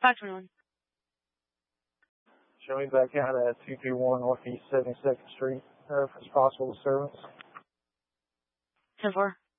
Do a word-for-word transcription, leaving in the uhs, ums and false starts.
five twenty-one. Show me back out at two two one Northeast seventy-second Street, uh, if it's possible disturbance. ten four.